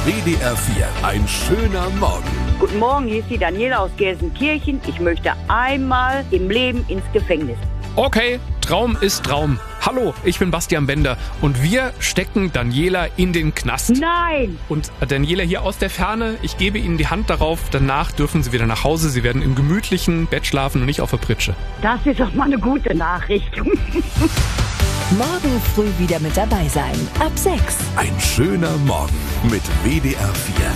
WDR 4, ein schöner Morgen. Guten Morgen, hier ist die Daniela aus Gelsenkirchen. Ich möchte einmal im Leben ins Gefängnis. Okay, Traum ist Traum. Hallo, ich bin Bastian Bender und wir stecken Daniela in den Knast. Nein! Und Daniela hier aus der Ferne, ich gebe Ihnen die Hand darauf, danach dürfen Sie wieder nach Hause. Sie werden im gemütlichen Bett schlafen und nicht auf der Pritsche. Das ist doch mal eine gute Nachricht. Morgen früh wieder mit dabei sein. Ab 6. Ein schöner Morgen mit WDR 4.